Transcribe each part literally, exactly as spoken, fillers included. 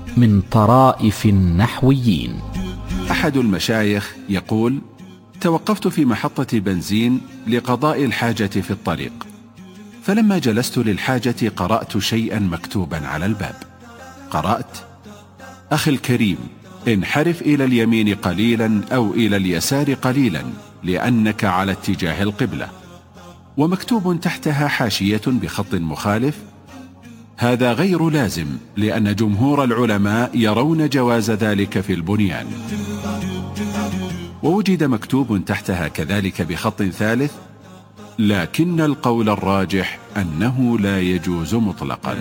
من طرائف النحويين. أحد المشايخ يقول: توقفت في محطة بنزين لقضاء الحاجة في الطريق، فلما جلست للحاجة قرأت شيئا مكتوبا على الباب. قرأت: أخي الكريم، انحرف إلى اليمين قليلا أو إلى اليسار قليلا لأنك على اتجاه القبلة. ومكتوب تحتها حاشية بخط مخالف: هذا غير لازم لأن جمهور العلماء يرون جواز ذلك في البنيان. ووجد مكتوب تحتها كذلك بخط ثالث: لكن القول الراجح أنه لا يجوز مطلقا.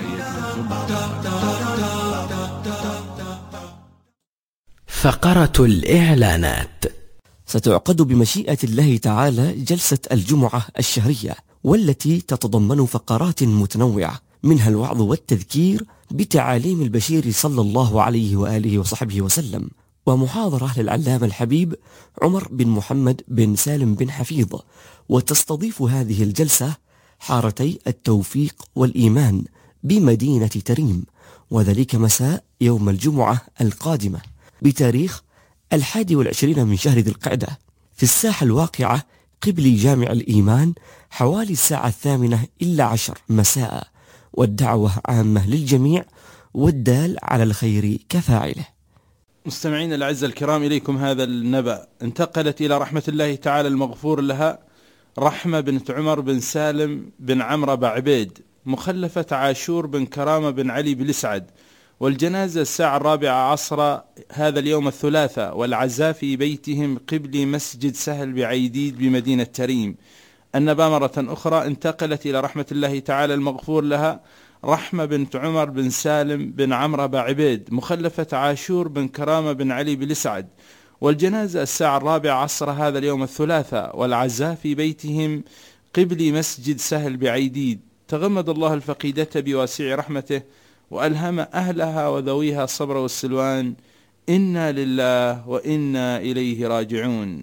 فقرة الإعلانات. ستعقد بمشيئة الله تعالى جلسة الجمعة الشهرية، والتي تتضمن فقرات متنوعة، منها الوعظ والتذكير بتعاليم البشير صلى الله عليه وآله وصحبه وسلم، ومحاضرة للعلامة الحبيب عمر بن محمد بن سالم بن حفيظ. وتستضيف هذه الجلسة حارتي التوفيق والإيمان بمدينة تريم، وذلك مساء يوم الجمعة القادمة بتاريخ الحادي والعشرين من شهر ذي القعدة في الساحة الواقعة قبل جامع الإيمان حوالي الساعة الثامنة إلا عشر مساء. والدعوة عامة للجميع، والدال على الخير كفاعله. مستمعين الأعزاء الكرام، إليكم هذا النبأ. انتقلت إلى رحمة الله تعالى المغفور لها رحمة بنت عمر بن سالم بن عمرو بعبيد، مخلفة عاشور بن كرامة بن علي بن سعد، والجنازة الساعة الرابعة عصر هذا اليوم الثلاثاء، والعزاء في بيتهم قبل مسجد سهل بعيديد بمدينة تريم. النبأ مرة أخرى: انتقلت إلى رحمة الله تعالى المغفور لها رحمة بنت عمر بن سالم بن عمرو بعبيد، مخلفة عاشور بن كرامة بن علي بن سعد، والجنازة الساعة الرابعة عصر هذا اليوم الثلاثاء، والعزاء في بيتهم قبل مسجد سهل بعيديد. تغمد الله الفقيدة بواسع رحمته، وألهم أهلها وذويها الصبر والسلوان. إنا لله وإنا إليه راجعون.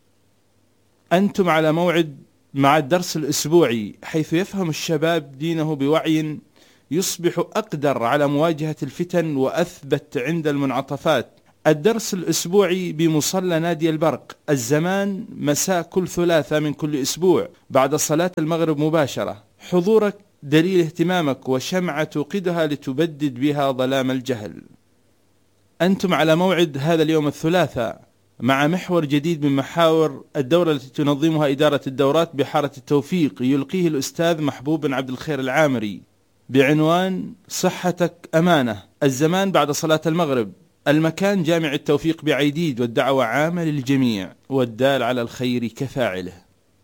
أنتم على موعد مع الدرس الأسبوعي، حيث يفهم الشباب دينه بوعي يصبح أقدر على مواجهة الفتن وأثبت عند المنعطفات. الدرس الأسبوعي بمصلى نادي البرق، الزمان مساء كل ثلاثة من كل أسبوع بعد صلاة المغرب مباشرة. حضورك دليل اهتمامك وشمعة توقدها لتبدد بها ظلام الجهل. أنتم على موعد هذا اليوم الثلاثاء مع محور جديد من محاور الدورة التي تنظمها إدارة الدورات بحارة التوفيق، يلقيه الأستاذ محبوب بن عبد الخير العامري، بعنوان صحتك أمانة. الزمان بعد صلاة المغرب، المكان جامع التوفيق بعيديد، والدعوة عامة للجميع، والدال على الخير كفاعله.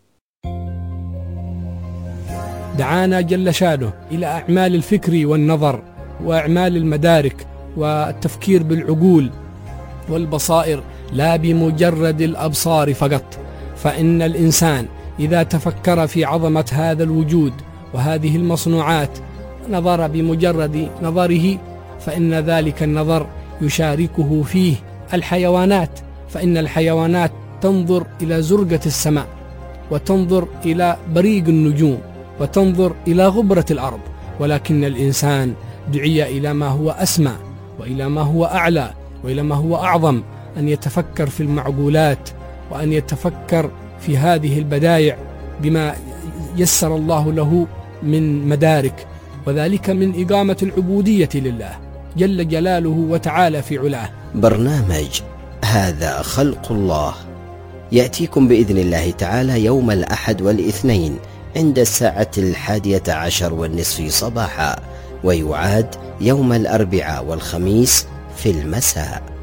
دعانا جل شانه إلى أعمال الفكر والنظر، وأعمال المدارك، والتفكير بالعقول والبصائر لا بمجرد الأبصار فقط. فإن الإنسان إذا تفكر في عظمة هذا الوجود وهذه المصنوعات نظر بمجرد نظره، فإن ذلك النظر يشاركه فيه الحيوانات، فإن الحيوانات تنظر إلى زرقة السماء، وتنظر إلى بريق النجوم، وتنظر إلى غبرة الأرض. ولكن الإنسان دعي إلى ما هو أسمى، وإلى ما هو أعلى، وإلى ما هو أعظم، أن يتفكر في المعقولات، وأن يتفكر في هذه البدايع بما يسر الله له من مدارك، وذلك من إقامة العبودية لله جل جلاله وتعالى في علاه. برنامج هذا خلق الله يأتيكم بإذن الله تعالى يوم الأحد والاثنين عند الساعة الحادية عشر والنصف صباحا، ويعاد يوم الأربعاء والخميس في المساء.